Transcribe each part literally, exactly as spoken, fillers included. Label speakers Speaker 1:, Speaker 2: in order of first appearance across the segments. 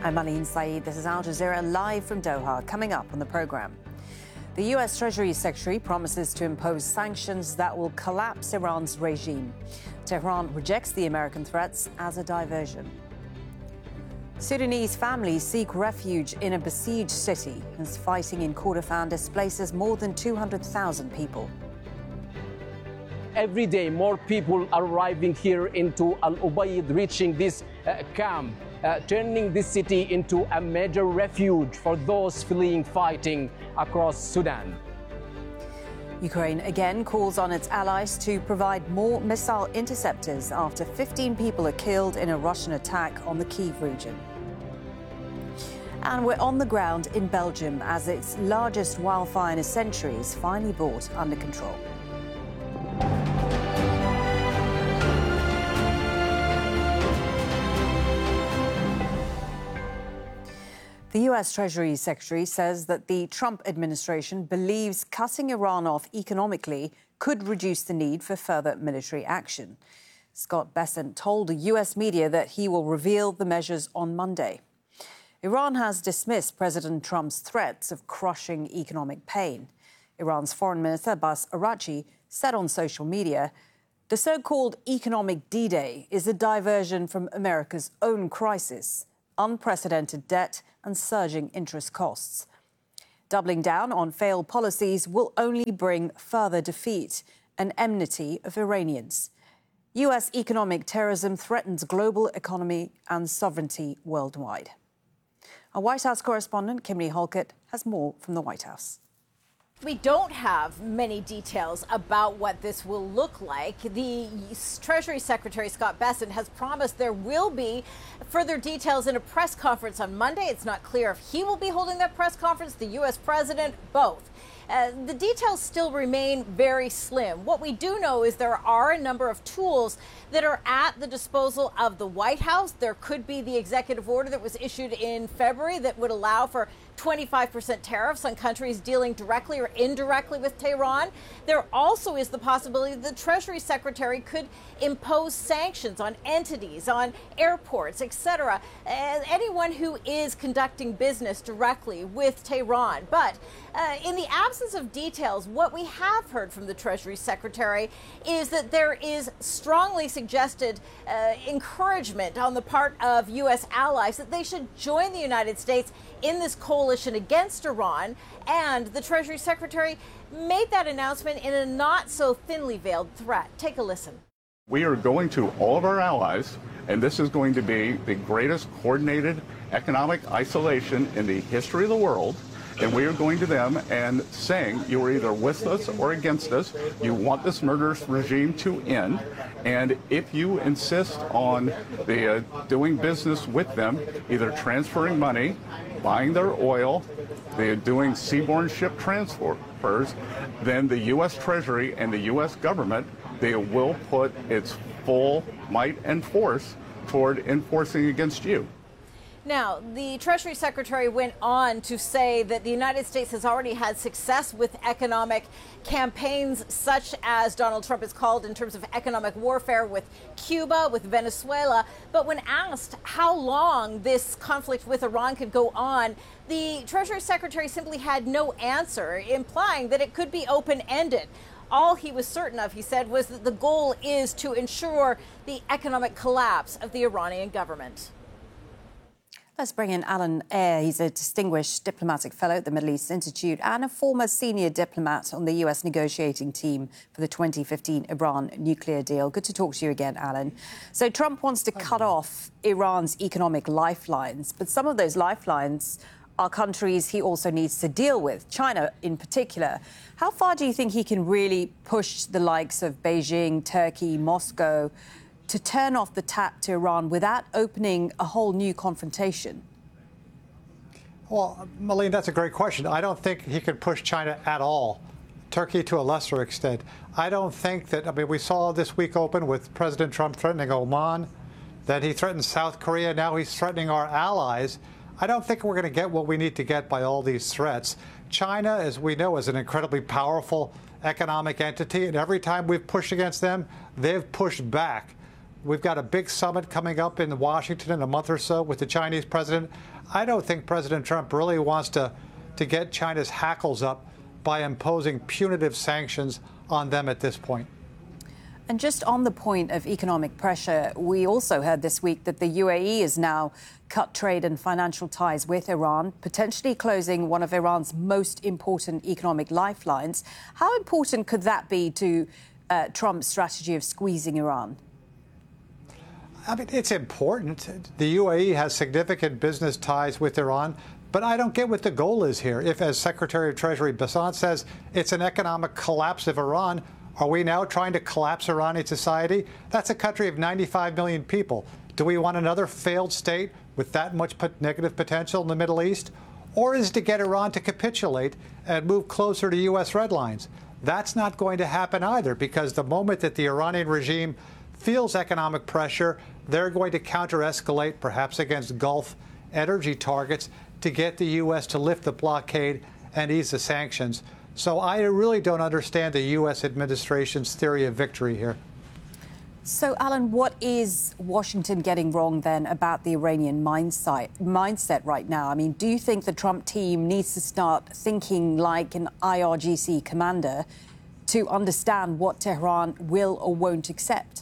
Speaker 1: I'm Marlene Saeed. This is Al Jazeera live from Doha. Coming up on the program, the U S Treasury Secretary promises to impose sanctions that will collapse Iran's regime. Tehran rejects the American threats as a diversion. Sudanese families seek refuge in a besieged city as fighting in Kordofan displaces more than two hundred thousand people.
Speaker 2: Every day, more people are arriving here into Al Ubaid, reaching this uh, camp, uh, turning this city into a major refuge for those fleeing fighting across Sudan.
Speaker 1: Ukraine again calls on its allies to provide more missile interceptors after fifteen people are killed in a Russian attack on the Kyiv region. And we're on the ground in Belgium as its largest wildfire in a century is finally brought under control. The U S Treasury Secretary says that the Trump administration believes cutting Iran off economically could reduce the need for further military action. Scott Bessent told the U S media that he will reveal the measures on Monday. Iran has dismissed President Trump's threats of crushing economic pain. Iran's Foreign Minister Abbas Araghchi said on social media, the so-called economic D-Day is a diversion from America's own crisis, unprecedented debt and surging interest costs. Doubling down on failed policies will only bring further defeat and enmity of Iranians. U S economic terrorism threatens global economy and sovereignty worldwide. Our White House correspondent, Kimberly Halkett, has more from the White House.
Speaker 3: We don't have many details about what this will look like. The Treasury Secretary, Scott Bessent, has promised there will be further details in a press conference on Monday. It's not clear if he will be holding that press conference, the U S president, both. Uh, the details still remain very slim. What we do know is there are a number of tools that are at the disposal of the White House. There could be the executive order that was issued in February that would allow for twenty-five percent tariffs on countries dealing directly or indirectly with Tehran. There also is the possibility that the Treasury Secretary could impose sanctions on entities, on airports, et cetera, uh, anyone who is conducting business directly with Tehran. But uh, in the absence of details, what we have heard from the Treasury Secretary is that there is strongly suggested uh, encouragement on the part of U S allies that they should join the United States in this coalition against Iran. And the Treasury Secretary made that announcement in a not so thinly veiled threat. Take a listen.
Speaker 4: We are going to all of our allies, and this is going to be the greatest coordinated economic isolation in the history of the world. And we are going to them and saying, you are either with us or against us. You want this murderous regime to end. And if you insist on the, uh, doing business with them, either transferring money, buying their oil, they're doing seaborne ship transfers, then the U S Treasury and the U S government, they will put its full might and force toward enforcing against you.
Speaker 3: Now, the Treasury Secretary went on to say that the United States has already had success with economic campaigns such as Donald Trump has called in terms of economic warfare with Cuba, with Venezuela. But when asked how long this conflict with Iran could go on, the Treasury Secretary simply had no answer, implying that it could be open-ended. All he was certain of, he said, was that the goal is to ensure the economic collapse of the Iranian government.
Speaker 1: Let's bring in Alan Eyre. He's a distinguished diplomatic fellow at the Middle East Institute and a former senior diplomat on the U S negotiating team for the twenty fifteen Iran nuclear deal. Good to talk to you again, Alan. So Trump wants to cut off Iran's economic lifelines, but some of those lifelines are countries he also needs to deal with, China in particular. How far do you think he can really push the likes of Beijing, Turkey, Moscow to turn off the tap to Iran without opening a whole new confrontation?
Speaker 5: Well, Malene, that's a great question. I don't think he can push China at all. Turkey to a lesser extent. I don't think that, I mean, we saw this week open with President Trump threatening Oman, then he threatened South Korea, now he's threatening our allies. I don't think we're going to get what we need to get by all these threats. China, as we know, is an incredibly powerful economic entity, and every time we've pushed against them, they've pushed back. We've got a big summit coming up in Washington in a month or so with the Chinese president. I don't think President Trump really wants to, to get China's hackles up by imposing punitive sanctions on them at this point.
Speaker 1: And just on the point of economic pressure, we also heard this week that the U A E has now cut trade and financial ties with Iran, potentially closing one of Iran's most important economic lifelines. How important could that be to uh, Trump's strategy of squeezing Iran?
Speaker 5: I mean, it's important. The U A E has significant business ties with Iran, but I don't get what the goal is here. If, as Secretary of Treasury Bessent says, it's an economic collapse of Iran, are we now trying to collapse Iranian society? That's a country of ninety-five million people. Do we want another failed state with that much negative potential in the Middle East? Or is it to get Iran to capitulate and move closer to U S red lines? That's not going to happen either, because the moment that the Iranian regime feels economic pressure, they're going to counter-escalate, perhaps against Gulf energy targets, to get the U S to lift the blockade and ease the sanctions. So I really don't understand the U S administration's theory of victory here.
Speaker 1: So, Alan, what is Washington getting wrong then about the Iranian mindset, mindset right now? I mean, do you think the Trump team needs to start thinking like an I R G C commander to understand what Tehran will or won't accept?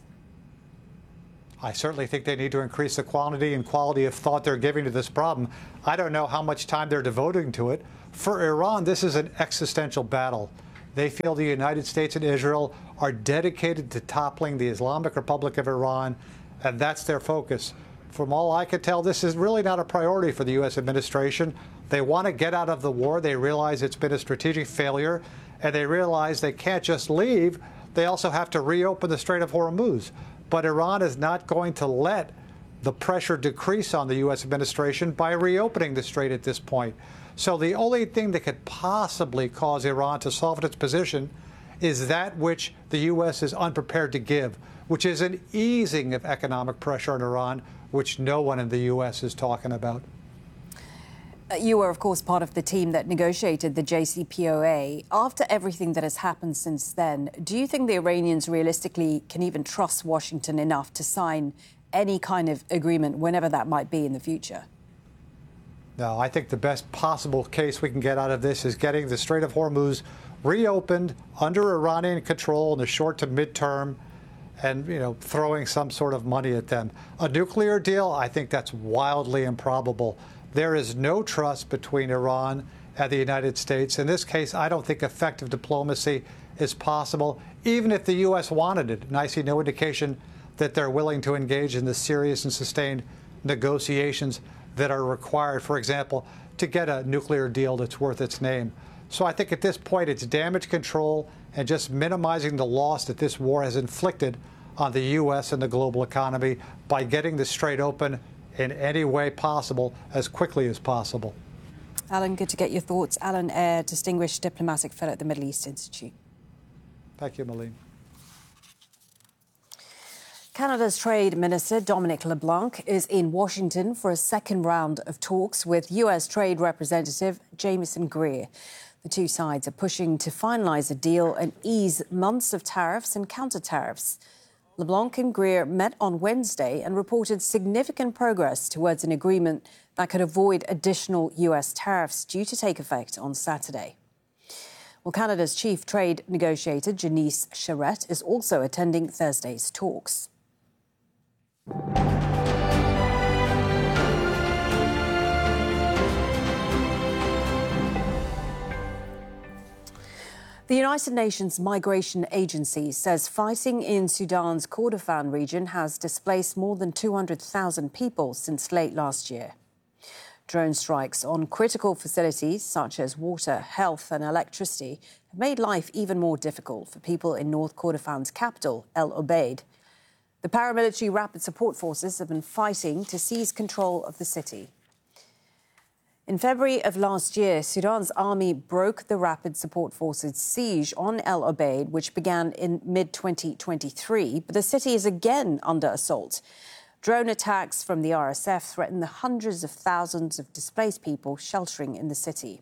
Speaker 5: I certainly think they need to increase the quantity and quality of thought they're giving to this problem. I don't know how much time they're devoting to it. For Iran, this is an existential battle. They feel the United States and Israel are dedicated to toppling the Islamic Republic of Iran, and that's their focus. From all I can tell, this is really not a priority for the U S administration. They want to get out of the war. They realize it's been a strategic failure, and they realize they can't just leave. They also have to reopen the Strait of Hormuz. But Iran is not going to let the pressure decrease on the U S administration by reopening the strait at this point. So the only thing that could possibly cause Iran to soften its position is that which the U S is unprepared to give, which is an easing of economic pressure on Iran, which no one in the U S is talking about.
Speaker 1: You were, of course, part of the team that negotiated the J C P O A. After everything that has happened since then, do you think the Iranians realistically can even trust Washington enough to sign any kind of agreement, whenever that might be in the future?
Speaker 5: No, I think the best possible case we can get out of this is getting the Strait of Hormuz reopened under Iranian control in the short to midterm, and, you know, throwing some sort of money at them. A nuclear deal, I think that's wildly improbable. There is no trust between Iran and the United States. In this case, I don't think effective diplomacy is possible, even if the U S wanted it. And I see no indication that they're willing to engage in the serious and sustained negotiations that are required, for example, to get a nuclear deal that's worth its name. So I think at this point it's damage control and just minimizing the loss that this war has inflicted on the U S and the global economy by getting the strait open in any way possible as quickly as possible.
Speaker 1: Alan, good to get your thoughts. Alan Eyre, Distinguished Diplomatic Fellow at the Middle East Institute.
Speaker 5: Thank you, Malene.
Speaker 1: Canada's Trade Minister Dominic LeBlanc is in Washington for a second round of talks with U S Trade Representative Jamieson Greer. The two sides are pushing to finalise a deal and ease months of tariffs and counter-tariffs. LeBlanc and Greer met on Wednesday and reported significant progress towards an agreement that could avoid additional U S tariffs due to take effect on Saturday. Well, Canada's chief trade negotiator, Janice Charette, is also attending Thursday's talks. The United Nations Migration Agency says fighting in Sudan's Kordofan region has displaced more than two hundred thousand people since late last year. Drone strikes on critical facilities such as water, health and electricity have made life even more difficult for people in North Kordofan's capital, El Obeid. The paramilitary rapid support forces have been fighting to seize control of the city. In February of last year, Sudan's army broke the Rapid Support Forces' siege on El Obeid, which began in mid twenty twenty-three, but the city is again under assault. Drone attacks from the R S F threaten the hundreds of thousands of displaced people sheltering in the city.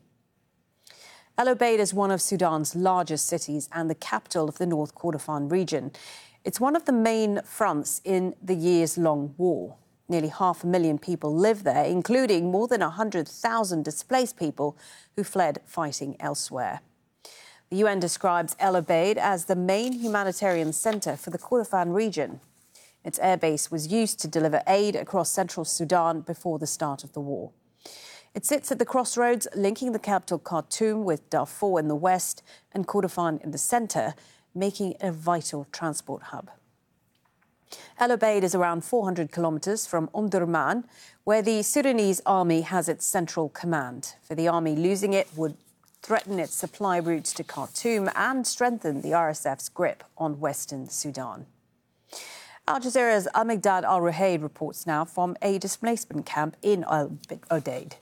Speaker 1: El Obeid is one of Sudan's largest cities and the capital of the North Kordofan region. It's one of the main fronts in the years-long war. Nearly half a million people live there, including more than one hundred thousand displaced people who fled fighting elsewhere. The U N describes El Obeid as the main humanitarian centre for the Kordofan region. Its airbase was used to deliver aid across central Sudan before the start of the war. It sits at the crossroads linking the capital Khartoum with Darfur in the west and Kordofan in the centre, making it a vital transport hub. El Obeid is around four hundred kilometres from Omdurman, where the Sudanese army has its central command. For the army, losing it would threaten its supply routes to Khartoum and strengthen the R S F's grip on western Sudan. Al Jazeera's Al-Miqdad Al-Ruhayd reports now from a displacement camp in El Obeid.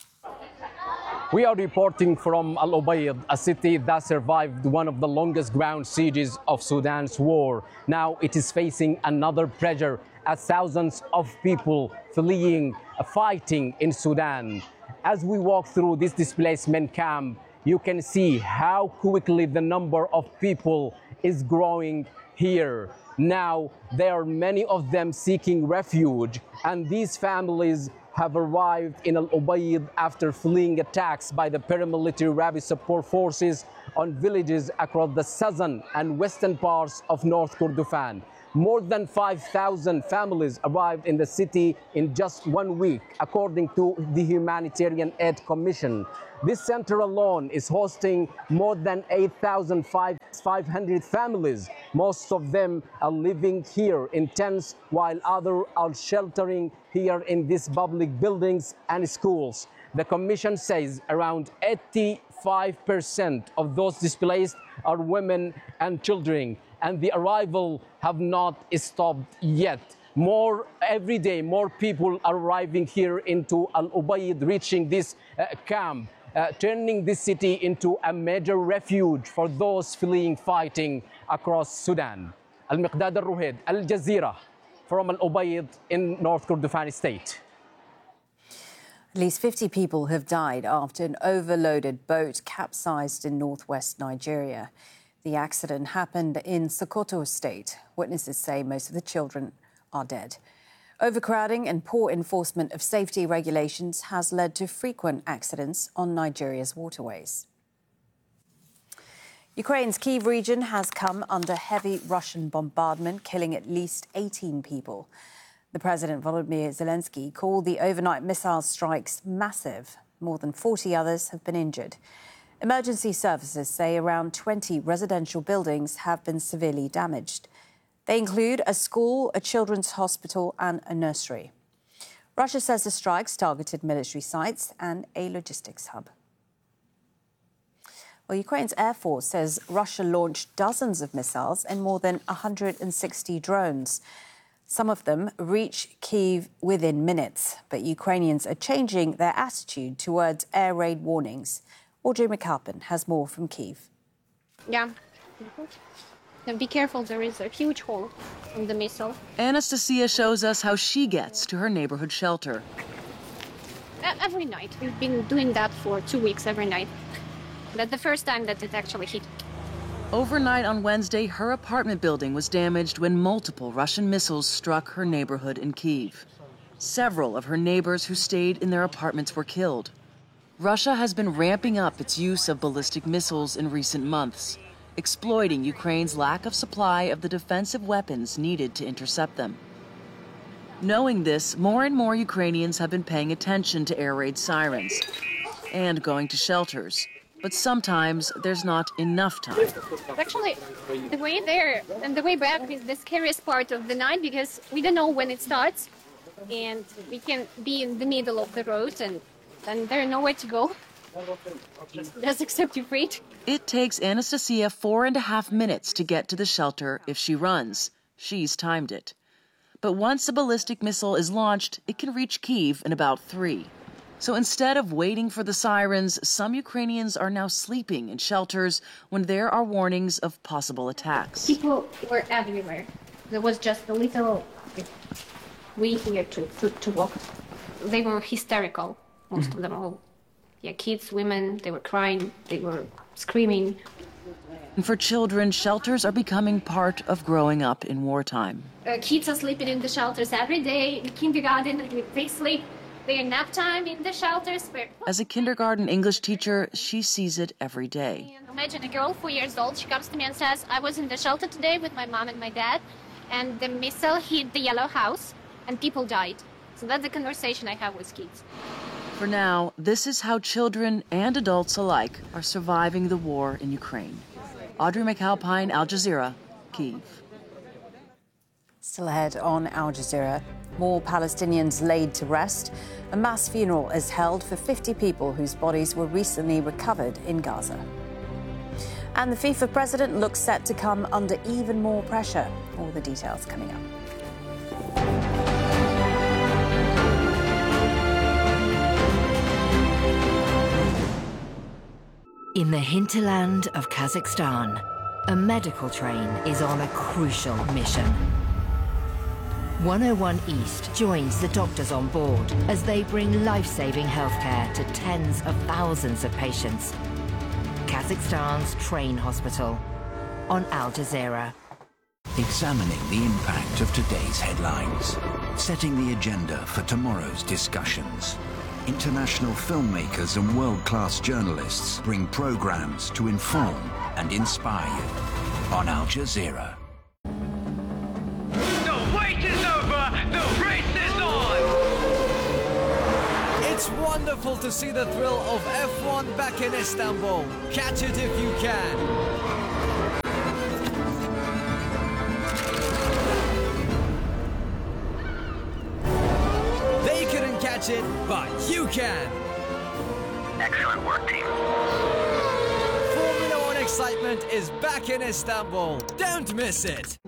Speaker 2: We are reporting from Al Obeid, a city that survived one of the longest ground sieges of Sudan's war. Now it is facing another pressure as thousands of people fleeing, fighting in Sudan. As we walk through this displacement camp, you can see how quickly the number of people is growing here. Now, there are many of them seeking refuge, and these families have arrived in Al Obeid after fleeing attacks by the paramilitary rapid support forces on villages across the southern and western parts of North Kordofan. More than five thousand families arrived in the city in just one week, according to the Humanitarian Aid Commission. This center alone is hosting more than eight thousand five hundred families. Most of them are living here in tents, while others are sheltering here in these public buildings and schools. The Commission says around eighty-five percent of those displaced are women and children, and the arrival have not stopped yet. More every day, more people are arriving here into Al Obeid, reaching this uh, camp, uh, turning this city into a major refuge for those fleeing fighting across Sudan. Al-Miqdad Al-Ruhayd, Al Jazeera, from Al Obeid in North Kordofan state.
Speaker 1: At least fifty people have died after an overloaded boat capsized in northwest Nigeria. The accident happened in Sokoto state. Witnesses say most of the children are dead. Overcrowding and poor enforcement of safety regulations has led to frequent accidents on Nigeria's waterways. Ukraine's Kyiv region has come under heavy Russian bombardment, killing at least eighteen people. The President Volodymyr Zelensky called the overnight missile strikes massive. More than forty others have been injured. Emergency services say around twenty residential buildings have been severely damaged. They include a school, a children's hospital and a nursery. Russia says the strikes targeted military sites and a logistics hub. Well, Ukraine's Air Force says Russia launched dozens of missiles and more than one hundred sixty drones. Some of them reach Kyiv within minutes, but Ukrainians are changing their attitude towards air raid warnings. Audrey McAlpin has more from Kyiv.
Speaker 6: Yeah. And be careful, there is a huge hole in the missile.
Speaker 7: Anastasia shows us how she gets to her neighborhood shelter.
Speaker 6: Every night. We've been doing that for two weeks every night. That's the first time that it actually hit.
Speaker 7: Overnight on Wednesday, her apartment building was damaged when multiple Russian missiles struck her neighborhood in Kyiv. Several of her neighbors who stayed in their apartments were killed. Russia has been ramping up its use of ballistic missiles in recent months, exploiting Ukraine's lack of supply of the defensive weapons needed to intercept them. Knowing this, more and more Ukrainians have been paying attention to air raid sirens and going to shelters. But sometimes there's not enough time.
Speaker 6: Actually, the way there and the way back is the scariest part of the night because we don't know when it starts and we can be in the middle of the road and then there's nowhere to go. Just accept your fate.
Speaker 7: It takes Anastasia four and a half minutes to get to the shelter if she runs. She's timed it. But once a ballistic missile is launched, it can reach Kyiv in about three. So instead of waiting for the sirens, some Ukrainians are now sleeping in shelters when there are warnings of possible attacks.
Speaker 6: People were everywhere. There was just a little way here to, to, to walk. They were hysterical, most mm-hmm. of them all. Yeah, kids, women, they were crying, they were screaming.
Speaker 7: And for children, shelters are becoming part of growing up in wartime.
Speaker 6: Uh, kids are sleeping in the shelters every day. In kindergarten, they sleep their nap time in the shelters.
Speaker 7: As a kindergarten English teacher, she sees it every day.
Speaker 6: Imagine a girl, four years old, she comes to me and says, I was in the shelter today with my mom and my dad, and the missile hit the yellow house, and people died. So that's the conversation I have with kids.
Speaker 7: For now, this is how children and adults alike are surviving the war in Ukraine. Audrey McAlpine, Al Jazeera, Kyiv.
Speaker 1: Still ahead on Al Jazeera, more Palestinians laid to rest. A mass funeral is held for fifty people whose bodies were recently recovered in Gaza. And the FIFA president looks set to come under even more pressure. All the details coming up.
Speaker 8: In the hinterland of Kazakhstan, a medical train is on a crucial mission. one oh one East joins the doctors on board as they bring life-saving healthcare to tens of thousands of patients. Kazakhstan's train hospital on Al Jazeera.
Speaker 9: Examining the impact of today's headlines, setting the agenda for tomorrow's discussions. International filmmakers and world-class journalists bring programs to inform and inspire you on Al Jazeera.
Speaker 10: The wait is over! The race is on!
Speaker 11: It's wonderful to see the thrill of F one back in Istanbul. Catch it if you can. They couldn't catch it, but you can.
Speaker 10: Excellent work, team.
Speaker 11: Formula One excitement is back in Istanbul. Don't miss it.